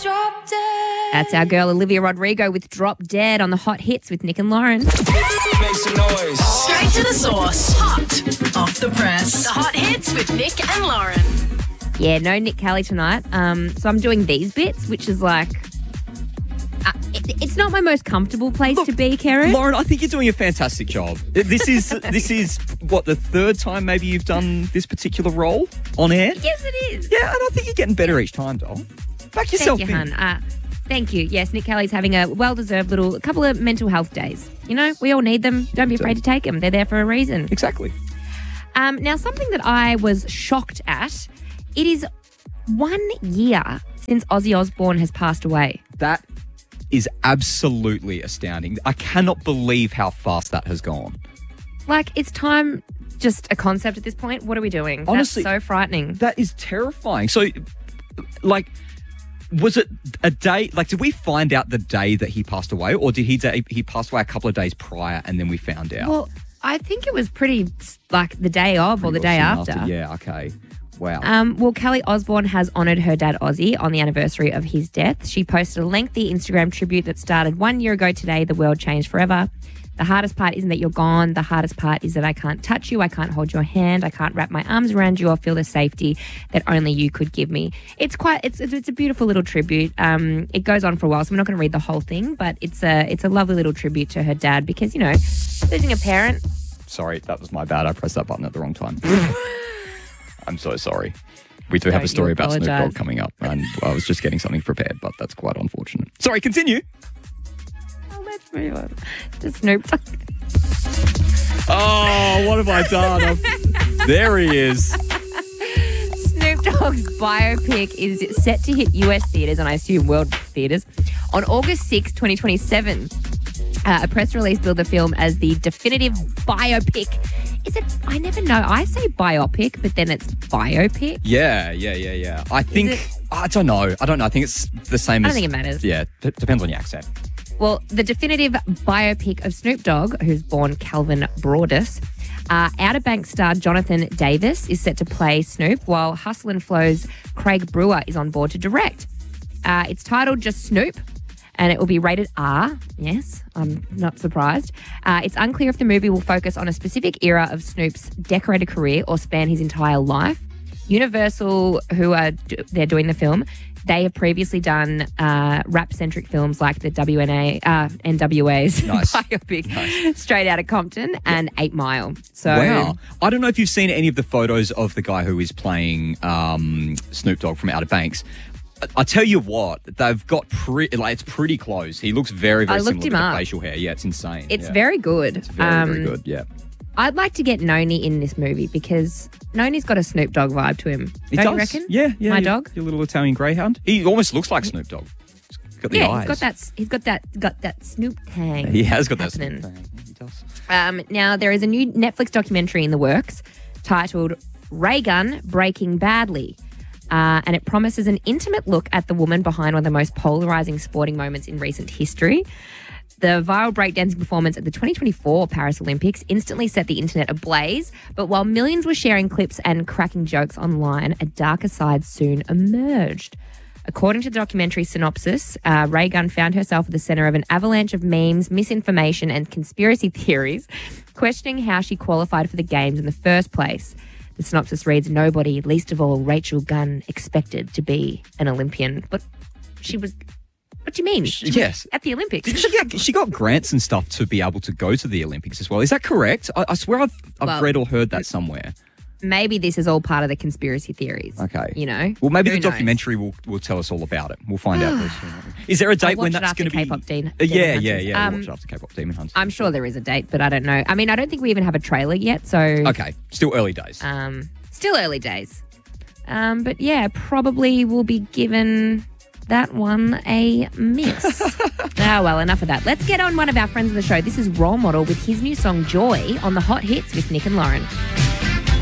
Drop Dead. That's our girl Olivia Rodrigo with Drop Dead on the Hot Hits with Nick and Lauren. Make some noise. Straight to the source. Hot off the press. The Hot Hits with Nick and Lauren. Yeah, no Nick Kelly tonight. So I'm doing these bits, which is like... it's not my most comfortable place to be, Karen. Lauren, I think you're doing a fantastic job. This is what, the third time maybe you've done this particular role on air? Yes, it is. Yeah, and I think you're getting better each time, doll. Back yourself Thank you, in. hun. Thank you. Yes, Nick Kelly's having a well-deserved little couple of mental health days. You know, we all need them. Don't be afraid to take them. They're there for a reason. Exactly. Now, something that I was shocked at, it is 1 year since Ozzy Osbourne has passed away. That is absolutely astounding. I cannot believe how fast that has gone. Like, it's time, just a concept at this point. What are we doing? Honestly, that's so frightening. That is terrifying. So, like, was it a day? Like, did we find out the day that he passed away, or did he passed away a couple of days prior and then we found out? Well, I think it was pretty like the day of or the day after. Yeah. Okay. Wow. Well, Kelly Osbourne has honoured her dad Ozzy on the anniversary of his death. She posted a lengthy Instagram tribute that started 1 year ago today. The world changed forever. The hardest part isn't that you're gone. The hardest part is that I can't touch you. I can't hold your hand. I can't wrap my arms around you or feel the safety that only you could give me. It's a beautiful little tribute. It goes on for a while, so I'm not going to read the whole thing, but it's a lovely little tribute to her dad because, you know, losing a parent. Sorry, that was my bad. I pressed that button at the wrong time. I'm so sorry. We do have a story about Snoop Dogg coming up, and I was just getting something prepared, but that's quite unfortunate. Sorry, continue. Oh, let's move on to Snoop Dogg. Oh, what have I done? There he is. Snoop Dogg's biopic is set to hit US theatres and I assume world theatres on August 6, 2027. A press release billed the film as the definitive biopic. Is it? I never know. I say biopic, but then it's biopic. Yeah. I think, I don't know. I think it's the same I as... don't think it matters. Yeah, depends on your accent. Well, the definitive biopic of Snoop Dogg, who's born Calvin Broadus, Outer Banks star Jonathan Davis is set to play Snoop, while Hustle and Flow's Craig Brewer is on board to direct. It's titled just Snoop, and it will be rated R. Yes, I'm not surprised. It's unclear if the movie will focus on a specific era of Snoop's decorated career or span his entire life. Universal, they're doing the film, they have previously done rap-centric films like the NWA's biopic Straight Outta Compton and 8 Mile. So, wow. I don't know if you've seen any of the photos of the guy who is playing Snoop Dogg from Outer Banks. I tell you what, they've got it's pretty close. He looks very, very similar to the facial hair. Yeah, it's insane. It's very good. It's very good, yeah. I'd like to get Noni in this movie because Noni's got a Snoop Dogg vibe to him. Don't you reckon? Yeah. My dog? Your little Italian greyhound. He almost looks like Snoop Dogg. He's got the eyes. He's got that Snoop tang. He has got that happening. Snoop tang. He does. Now, there is a new Netflix documentary in the works titled Ray Gun Breaking Badly. And it promises an intimate look at the woman behind one of the most polarizing sporting moments in recent history. The viral breakdancing performance at the 2024 Paris Olympics instantly set the internet ablaze, but while millions were sharing clips and cracking jokes online, a darker side soon emerged. According to the documentary synopsis, Ray Gun found herself at the center of an avalanche of memes, misinformation, and conspiracy theories, questioning how she qualified for the games in the first place. The synopsis reads, nobody, least of all Rachel Gunn, expected to be an Olympian. But she was... What do you mean? Yes. At the Olympics. She got grants and stuff to be able to go to the Olympics as well. Is that correct? I swear I've read or heard that somewhere. Maybe this is all part of the conspiracy theories. Okay. You know? Well, maybe Who the documentary will tell us all about it. We'll find out. Is there a date when that's going to be? K-pop Demon Yeah. Hunters. Watch it after K-pop Demon Hunters. I'm sure there is a date, but I don't know. I mean, I don't think we even have a trailer yet, so... Okay. Still early days. Still early days. But yeah, probably will be given... that one a miss. Well, enough of that. Let's get on one of our friends of the show. This is Role Model with his new song Joy on the Hot Hits with Nick and Lauren.